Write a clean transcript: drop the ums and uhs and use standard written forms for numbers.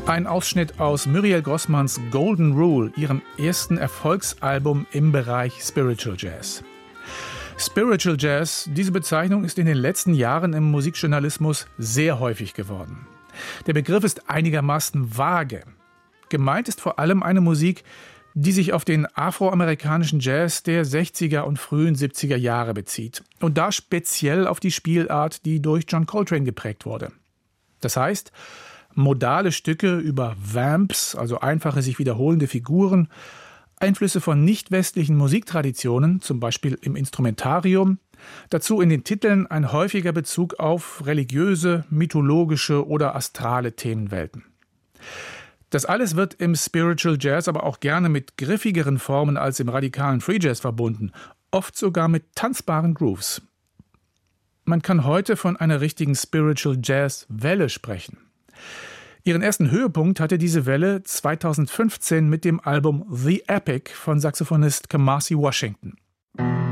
Ein Ausschnitt aus Muriel Grossmanns Golden Rule, ihrem ersten Erfolgsalbum im Bereich Spiritual Jazz. Spiritual Jazz, diese Bezeichnung ist in den letzten Jahren im Musikjournalismus sehr häufig geworden. Der Begriff ist einigermaßen vage. Gemeint ist vor allem eine Musik, die sich auf den afroamerikanischen Jazz der 60er und frühen 70er Jahre bezieht. Und da speziell auf die Spielart, die durch John Coltrane geprägt wurde. Das heißt, modale Stücke über Vamps, also einfache sich wiederholende Figuren, Einflüsse von nicht-westlichen Musiktraditionen, zum Beispiel im Instrumentarium, dazu in den Titeln ein häufiger Bezug auf religiöse, mythologische oder astrale Themenwelten. Das alles wird im Spiritual Jazz aber auch gerne mit griffigeren Formen als im radikalen Free Jazz verbunden, oft sogar mit tanzbaren Grooves. Man kann heute von einer richtigen Spiritual Jazz Welle sprechen. Ihren ersten Höhepunkt hatte diese Welle 2015 mit dem Album The Epic von Saxophonist Kamasi Washington.